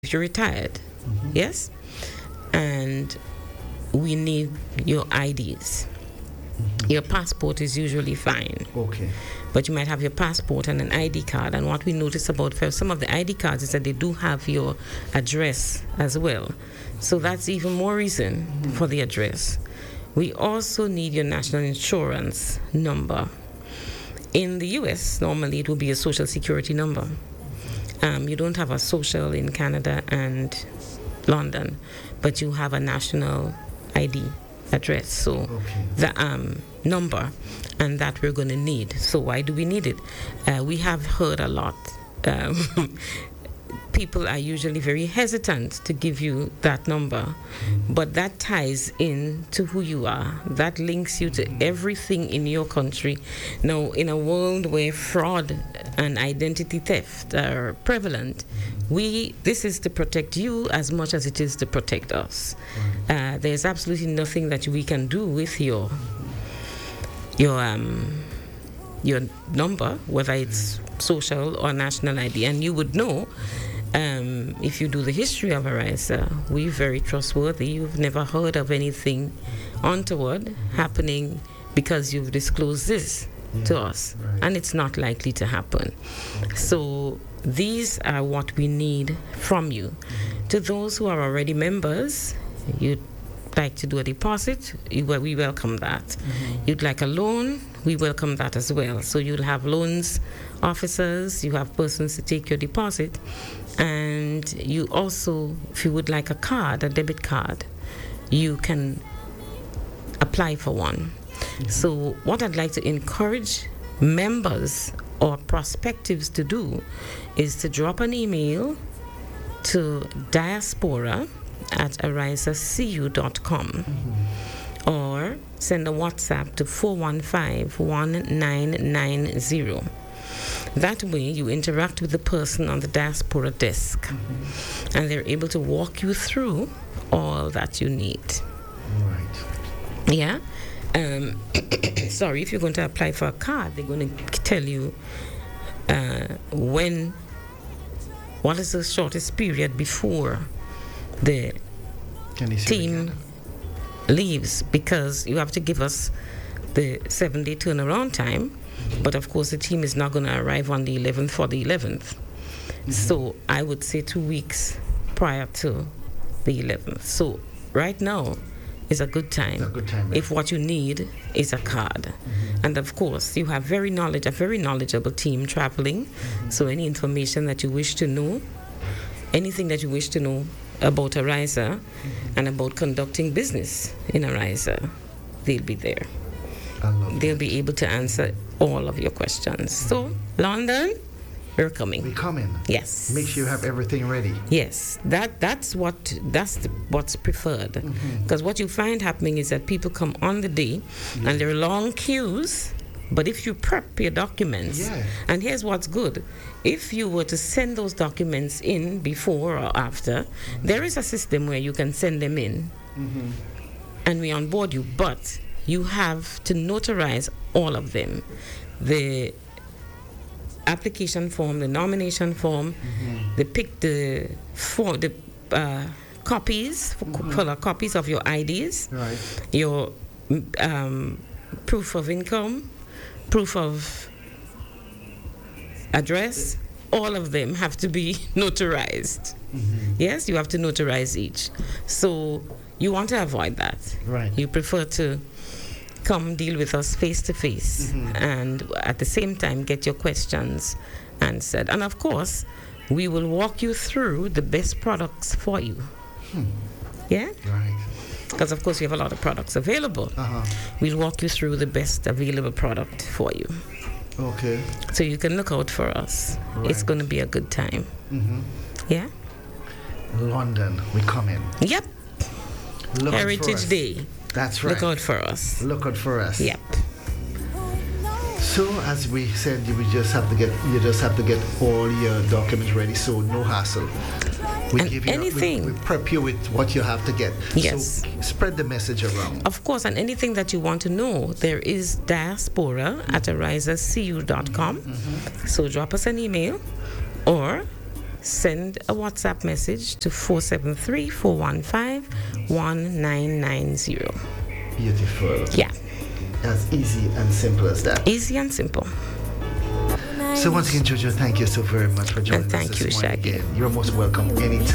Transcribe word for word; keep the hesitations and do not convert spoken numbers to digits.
if you're retired, Mm-hmm. yes, and we need your I Ds. Mm-hmm. Your passport is usually fine, Okay. but you might have your passport and an I D card. And what we notice about for some of the I D cards is that they do have your address as well. So that's even more reason Mm-hmm. for the address. We also need your national insurance number. In the U S, normally it will be a social security number. Um, you don't have a social in Canada and London, but you have a national I D address. So Okay. the um, number, and that we're going to need. So why do we need it? Uh, we have heard a lot. Um, people are usually very hesitant to give you that number, but that ties in to who you are. That links you to everything in your country. Now, in a world where fraud and identity theft are prevalent, we this is to protect you as much as it is to protect us. Uh, there's absolutely nothing that we can do with your your um your number, whether it's social or national I D, and you would know. Um, if you do the history of Arisa, we're very trustworthy. You've never heard of anything untoward happening because you've disclosed this Yeah, to us, right. and it's not likely to happen. So these are what we need from you. To those who are already members, you'd like to do a deposit, you, we welcome that. Mm-hmm. You'd like a loan, we welcome that as well. So you'll have loans officers, you have persons to take your deposit, and you also, if you would like a card, a debit card, you can apply for one. Mm-hmm. So what I'd like to encourage members or prospectives to do is to drop an email to diaspora at arisa c u dot com Mm-hmm. or send a WhatsApp to four one five, one nine nine zero. That way you interact with the person on the diaspora desk, Mm-hmm. and they're able to walk you through all that you need. Right. Yeah. Um, sorry, if you're going to apply for a card, they're going to tell you uh, when, what is the shortest period before the Can you see the team card? leaves, because you have to give us the seven day turnaround time. But of course, the team is not going to arrive on the eleventh for the eleventh. Mm-hmm. So I would say two weeks prior to the eleventh. So right now is a good time. It's a good time, yeah. If what you need is a card. Mm-hmm. And of course, you have very knowledge, a very knowledgeable team traveling. Mm-hmm. So any information that you wish to know, anything that you wish to know about Arisa Mm-hmm. and about conducting business in Arisa, they'll be there. I love They'll it. be able to answer all of your questions. So, London, we're We coming. come in. Yes. Make sure you have everything ready. Yes, that that's what that's the, what's preferred. Mhm. Because what you find happening is that people come on the day, and there are long queues. But if you prep your documents, Yeah. and here's what's good: if you were to send those documents in before or after, there is a system where you can send them in, Mm-hmm. and we onboard you. But you have to notarize all of them: the application form, the nomination form, Mm-hmm. the pick the for the uh, copies, for Mhm. color copies of your I Ds, Right. your um, proof of income, proof of address. All of them have to be notarized. Mm-hmm. Yes, you have to notarize each. So you want to avoid that. Right. You prefer to come deal with us face to face, Mhm. and at the same time get your questions answered. And of course, we will walk you through the best products for you. Hmm. Yeah? Right. Because of course we have a lot of products available. Uh-huh. We'll walk you through the best available product for you. Okay. So you can look out for us. It's Right. going to be a good time. Mm-hmm. Yeah? London, we come in. Yep. Look out for Heritage us. Day. That's right. Look out for us. Look out for us. Yep. So as we said, you just have to get you just have to get all your documents ready. So no hassle. We And give you anything. we, we prep you with what you have to get. Yes. So spread the message around. Of course, and anything that you want to know, there is diaspora at arisa c u dot com. Mm-hmm. So drop us an email or send a WhatsApp message to four seven three, four one five, one nine nine zero. Beautiful. Yeah. As easy and simple as that. Easy and simple. So once again, Jojo, thank you so very much for joining And us thank this you, morning Shaggy. again. You're most welcome anytime.